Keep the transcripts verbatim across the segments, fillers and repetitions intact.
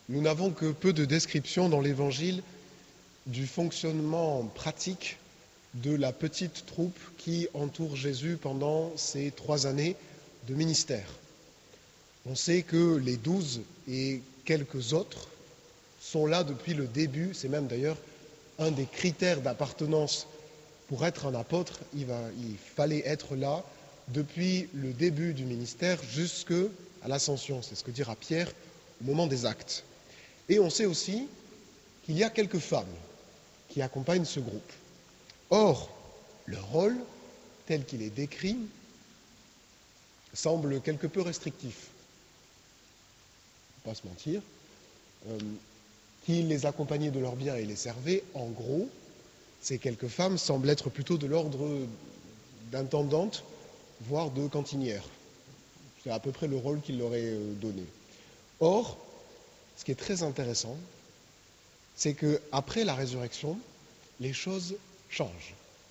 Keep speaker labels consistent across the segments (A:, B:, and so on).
A: Nous n'avons que peu de descriptions dans l'Évangile du fonctionnement pratique de la petite troupe qui entoure Jésus pendant ces trois années de ministère. On sait que les douze et quelques autres sont là depuis le début, c'est même d'ailleurs un des critères d'appartenance pour être un apôtre, il, va, il fallait être là depuis le début du ministère jusqu'à l'ascension, c'est ce que dira Pierre au moment des actes. Et on sait aussi qu'il y a quelques femmes qui accompagnent ce groupe. Or, leur rôle, tel qu'il est décrit, semble quelque peu restrictif. On ne va pas se mentir. Euh, qui les accompagnait de leurs biens et les servait, en gros, ces quelques femmes semblent être plutôt de l'ordre d'intendantes, voire de cantinières. C'est à peu près le rôle qu'il leur est donné. Or, ce qui est très intéressant, c'est qu'après la résurrection, les choses changent.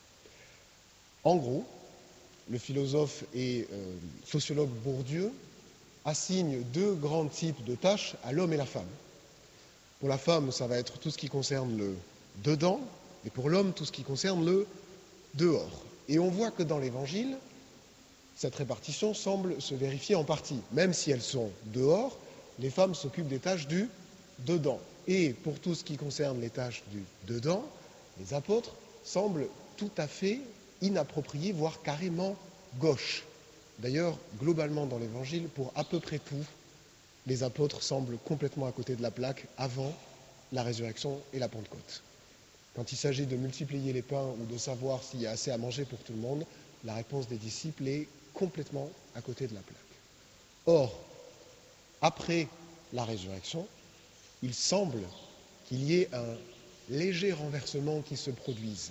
A: En gros, le philosophe et euh, sociologue Bourdieu assigne deux grands types de tâches à l'homme et la femme. Pour la femme, ça va être tout ce qui concerne le dedans, et pour l'homme, tout ce qui concerne le dehors. Et on voit que dans l'Évangile, cette répartition semble se vérifier en partie. Même si elles sont dehors, les femmes s'occupent des tâches du dedans. Et pour tout ce qui concerne les tâches du dedans, les apôtres semblent tout à fait inappropriés, voire carrément gauches. D'ailleurs, globalement dans l'Évangile, pour à peu près tout, les apôtres semblent complètement à côté de la plaque avant la résurrection et la Pentecôte. Quand il s'agit de multiplier les pains ou de savoir s'il y a assez à manger pour tout le monde, la réponse des disciples est complètement à côté de la plaque. Or, après la résurrection, il semble qu'il y ait un léger renversement qui se produise.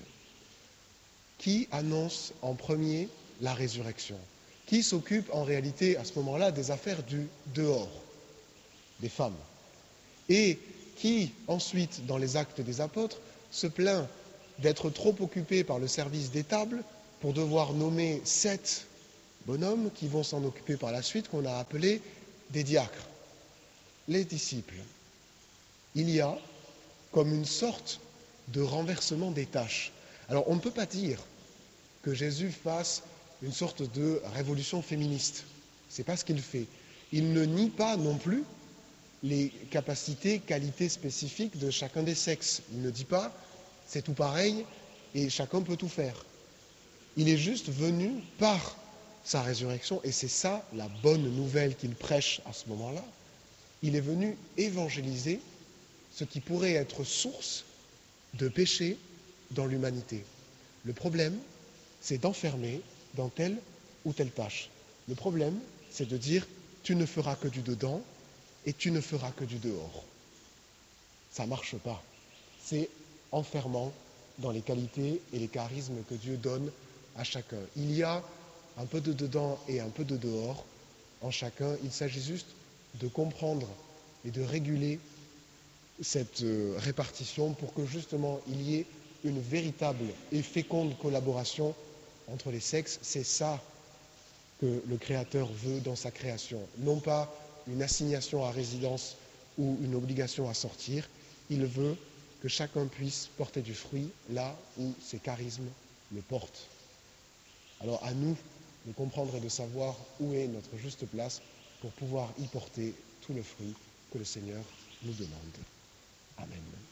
A: Qui annonce en premier la résurrection? Qui s'occupe en réalité à ce moment-là des affaires du dehors? Des femmes. Et qui, ensuite, dans les actes des apôtres, se plaint d'être trop occupé par le service des tables pour devoir nommer sept bonhommes qui vont s'en occuper par la suite, qu'on a appelés des diacres. Les disciples. Il y a comme une sorte de renversement des tâches. Alors, on ne peut pas dire que Jésus fasse une sorte de révolution féministe. Ce n'est pas ce qu'il fait. Il ne nie pas non plus les capacités, qualités spécifiques de chacun des sexes. Il ne dit pas c'est tout pareil et chacun peut tout faire. Il est juste venu par sa résurrection, et c'est ça la bonne nouvelle qu'il prêche à ce moment-là. Il est venu évangéliser ce qui pourrait être source de péché dans l'humanité. Le problème, c'est d'enfermer dans telle ou telle tâche. Le problème, c'est de dire tu ne feras que du dedans et tu ne feras que du dehors. Ça ne marche pas. C'est enfermant dans les qualités et les charismes que Dieu donne à chacun. Il y a un peu de dedans et un peu de dehors en chacun. Il s'agit juste de comprendre et de réguler cette répartition pour que justement il y ait une véritable et féconde collaboration entre les sexes. C'est ça que le Créateur veut dans sa création. Non pas une assignation à résidence ou une obligation à sortir. Il veut que chacun puisse porter du fruit là où ses charismes le portent. Alors à nous de comprendre et de savoir où est notre juste place pour pouvoir y porter tout le fruit que le Seigneur nous demande. Amen.